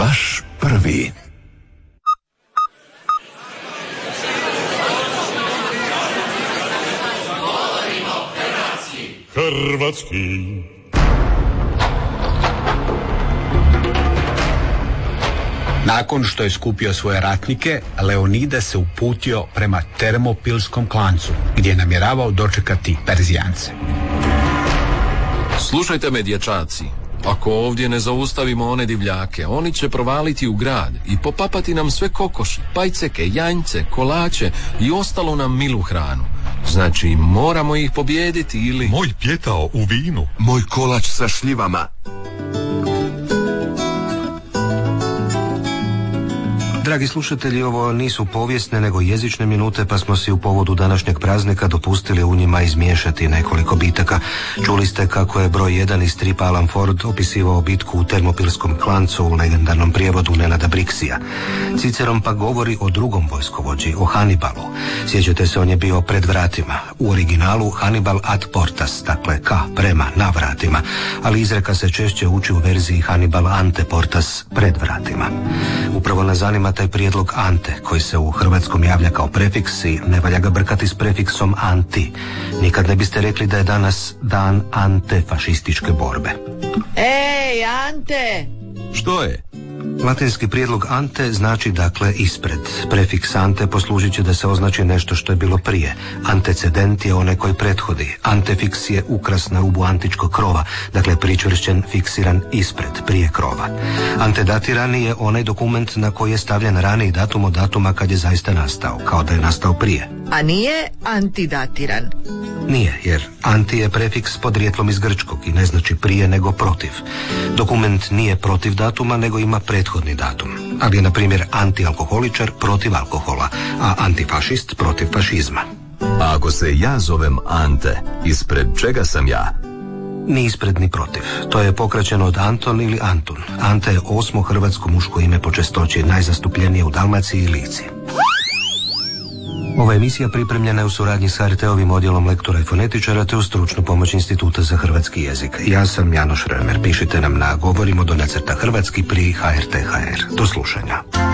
vaš prvi. Hrvatski. Nakon što je skupio svoje ratnike, Leonidas se uputio prema Termopilskom klancu, gdje je namjeravao dočekati Perzijance. Slušajte me, dječaci. Ako ovdje ne zaustavimo one divljake, oni će provaliti u grad i popapati nam sve kokoši, pajceke, janjce, kolače i ostalu nam milu hranu. Znači, moramo ih pobijediti ili... Moj pjetao u vinu. Moj kolač sa šljivama. Dragi slušatelji, ovo nisu povijesne nego jezične minute, pa smo si u povodu današnjeg praznika dopustili u njima izmiješati nekoliko bitaka. Čuli ste kako je broj 1 iz stripa Alan Ford opisivao bitku u Termopilskom klancu u legendarnom prijevodu Nenada Brixija. Ciceron pa govori o drugom vojskovođi, o Hannibalu. Sjećate se, on je bio pred vratima. U originalu Hannibal ad portas, dakle prema, na vratima, ali izreka se češće uči u verziji Hannibal ante portas, pred vratima. Upravo nas zanima taj prijedlog ante, koji se u hrvatskom javlja kao prefiks i ne valja ga brkati s prefiksom anti. Nikad ne biste rekli da je danas dan antefašističke borbe. Ej, Ante! Što je? Latinski prijedlog ante znači dakle ispred. Prefiks ante poslužit će da se označi nešto što je bilo prije. Antecedent je onaj koji prethodi. Antefiks je ukras na rubu antičkog krova, dakle pričvršćen, fiksiran ispred, prije krova. Antedatirani je onaj dokument na koji je stavljen raniji datum od datuma kad je zaista nastao, kao da je nastao prije. A nije antidatiran? Nije, jer anti je prefiks podrijetlom iz grčkog i ne znači prije nego protiv. Dokument nije protiv datuma, nego ima prethodni datum. Ali je, na primjer, antialkoholičar protiv alkohola, a antifašist protiv fašizma. A ako se ja zovem Ante, ispred čega sam ja? Ni ispred ni protiv. To je pokraćeno od Anton ili Antun. Ante je 8. hrvatsko muško ime po čestoći, najzastupljenije u Dalmaciji i Lici. Ova emisija pripremljena je u suradnji s HRT-ovim odjelom lektora i fonetičara te uz stručnu pomoć Instituta za hrvatski jezik. Ja sam Janoš Römer. Pišite nam na govorimo _hrvatski pri HRT.hr. Do slušanja.